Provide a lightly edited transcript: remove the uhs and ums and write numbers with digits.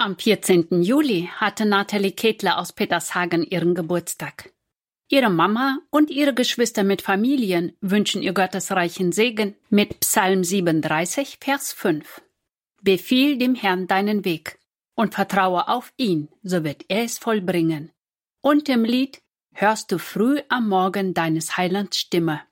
Am 14. Juli hatte Nathalie Ketler aus Petershagen ihren Geburtstag. Ihre Mama und ihre Geschwister mit Familien wünschen ihr gottesreichen Segen mit Psalm 37, Vers 5. Befiehl dem Herrn deinen Weg und vertraue auf ihn, so wird er es vollbringen. Und im Lied Hörst du früh am Morgen deines Heilands Stimme.